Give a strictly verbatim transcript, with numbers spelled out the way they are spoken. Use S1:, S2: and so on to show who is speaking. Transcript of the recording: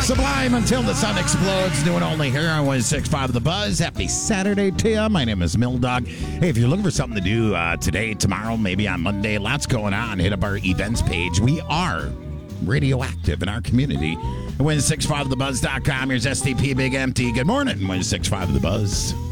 S1: Sublime until the sun explodes, doing only here on one oh six point five The Buzz. Happy Saturday to you. My name is Mildog. Hey, if you're looking for something to do uh, today, tomorrow, maybe on Monday, lots going on. Hit up our events page. We are radioactive in our community. one oh six point five the buzz dot com. Here's S T P Big Empty. Good morning, one oh six point five The Buzz.